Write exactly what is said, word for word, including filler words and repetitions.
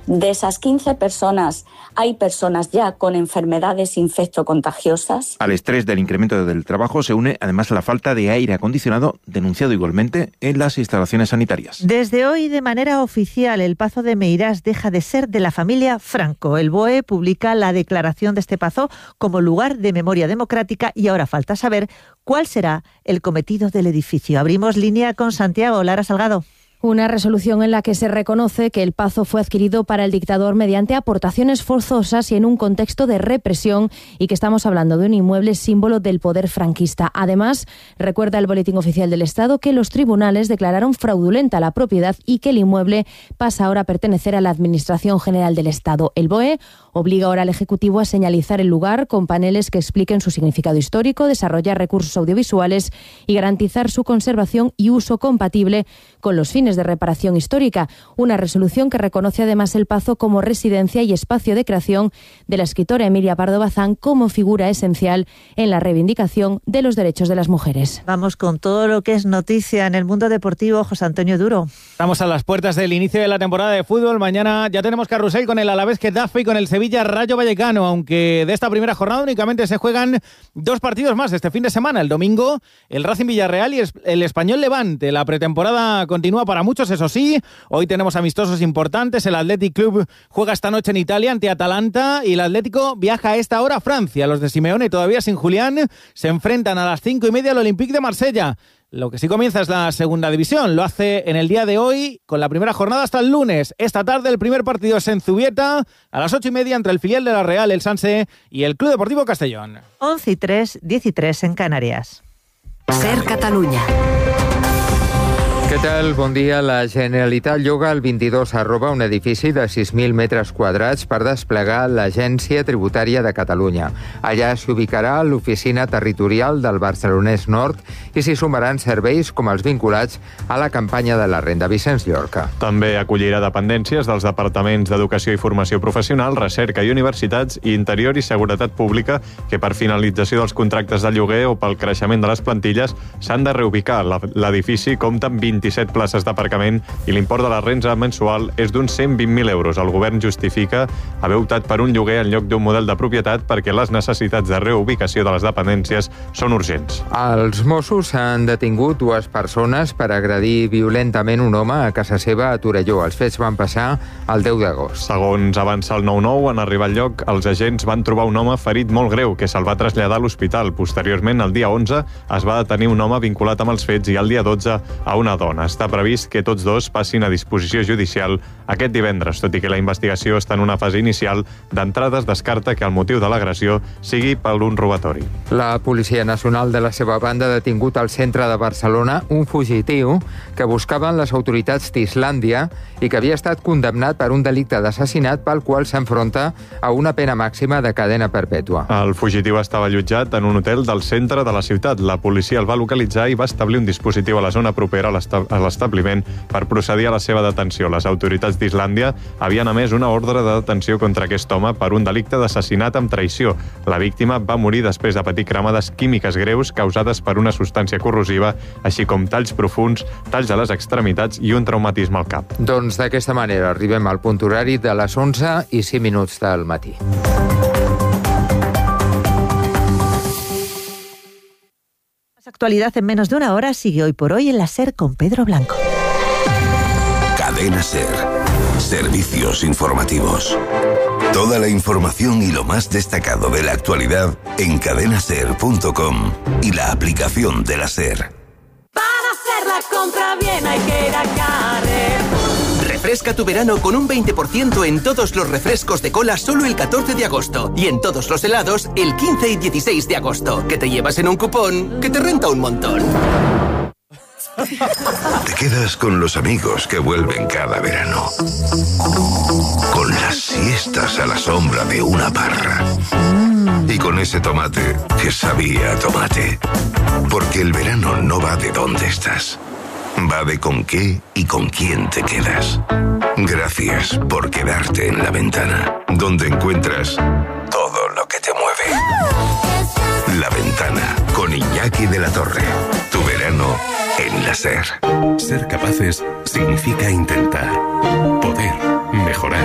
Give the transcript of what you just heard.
De esas quince personas, hay personas ya con enfermedades infectocontagiosas. Al estrés del incremento del trabajo se une además la falta de aire acondicionado, denunciado igualmente en las instalaciones sanitarias. Desde hoy, de manera oficial, el Pazo de Meirás deja de ser de la familia Franco. El B O E publica la declaración de este pazo como lugar de memoria democrática y ahora falta saber cuál será el cometido del edificio. Abrimos línea con Santiago. Lara Salgado. Una resolución en la que se reconoce que el Pazo fue adquirido para el dictador mediante aportaciones forzosas y en un contexto de represión y que estamos hablando de un inmueble símbolo del poder franquista. Además, recuerda el Boletín Oficial del Estado que los tribunales declararon fraudulenta la propiedad y que el inmueble pasa ahora a pertenecer a la Administración General del Estado. El B O E obliga ahora al Ejecutivo a señalizar el lugar con paneles que expliquen su significado histórico, desarrollar recursos audiovisuales y garantizar su conservación y uso compatible con los fines de reparación histórica. Una resolución que reconoce además el Pazo como residencia y espacio de creación de la escritora Emilia Pardo Bazán como figura esencial en la reivindicación de los derechos de las mujeres. Vamos con todo lo que es noticia en el mundo deportivo. José Antonio Duro. Estamos a las puertas del inicio de la temporada de fútbol. Mañana ya tenemos carrusel con el Alavés Getafe y con el Sevilla Rayo Vallecano, aunque de esta primera jornada únicamente se juegan dos partidos más este fin de semana. El domingo, el Racing Villarreal y el Español Levante. La pretemporada continúa para muchos, eso sí. Hoy tenemos amistosos importantes. El Athletic Club juega esta noche en Italia ante Atalanta y el Atlético viaja a esta hora a Francia. Los de Simeone, todavía sin Julián, se enfrentan a las cinco y media al Olympique de Marsella. Lo que sí comienza es la segunda división. Lo hace en el día de hoy con la primera jornada hasta el lunes. Esta tarde el primer partido es en Zubieta a las ocho y media entre el filial de la Real, el Sanse, y el Club Deportivo Castellón. once y tres, diez y tres en Canarias. Ser Catalunya. Què tal? Bon dia. La Generalitat lloga el vint-i-dos arroba un edifici de sis mil metres quadrats per desplegar l'Agència Tributària de Catalunya. Allà s'hi ubicarà l'oficina territorial del Barcelonès Nord i s'hi sumaran serveis com els vinculats a la campanya de la renda. Vicenç Llorca. També acollirà dependències dels departaments d'Educació i Formació Professional, Recerca i Universitats i Interior i Seguretat Pública que per finalització dels contractes de lloguer o pel creixement de les plantilles s'han de reubicar. L'edifici compta amb vint-i-set places d'aparcament i l'import de la renda mensual és d'uns cent vint mil euros. El govern justifica haver optat per un lloguer en lloc d'un model de propietat perquè les necessitats de reubicació de les dependències són urgents. Els Mossos han detingut dues persones per agredir violentament un home a casa seva a Torelló. Els fets van passar el deu d'agost. Segons avança el nou nou, en arribar al lloc, els agents van trobar un home ferit molt greu que se'l va traslladar a l'hospital. Posteriorment, el dia onze, es va detenir un home vinculat amb els fets i el dia dotze a una dona. Està previst que tots dos passin a disposició judicial aquest divendres, tot i que la investigació està en una fase inicial. D'entrada es descarta que el motiu de l'agressió sigui per un robatori. La Policia Nacional de la seva banda ha detingut al centre de Barcelona un fugitiu que buscaven les autoritats d'Islàndia i que havia estat condemnat per un delicte d'assassinat pel qual s'enfronta a una pena màxima de cadena perpètua. El fugitiu estava allotjat en un hotel del centre de la ciutat. La policia el va localitzar i va establir un dispositiu a la zona propera a l'establiment per procedir a la seva detenció. Les autoritats d'Islàndia havien emès una ordre de detenció contra aquest home per un delicte d'assassinat amb traïció. La víctima va morir després de patir cremades químiques greus causades per una substància corrosiva, així com talls profunds, talls a les extremitats i un traumatisme al cap. Doncs d'aquesta manera arribem al punt horari de les onze i cinc minuts del matí. Actualidad en menos de una hora sigue Hoy por Hoy en la SER con Pedro Blanco. Cadena SER. Servicios informativos. Toda la información y lo más destacado de la actualidad en cadena ser punto com y la aplicación de la SER. Para hacer la compra bien hay que ir a Carrefour. Refresca tu verano con un veinte por ciento en todos los refrescos de cola solo el catorce de agosto y en todos los helados el quince y dieciséis de agosto, que te llevas en un cupón que te renta un montón. Te quedas con los amigos que vuelven cada verano, con las siestas a la sombra de una parra y con ese tomate que sabía a tomate. Porque el verano no va de dónde estás, va de con qué y con quién te quedas. Gracias por quedarte en La Ventana, donde encuentras todo lo que te mueve. La Ventana, con Iñaki de la Torre. Tu verano en la SER. Ser capaces significa intentar, poder, mejorar.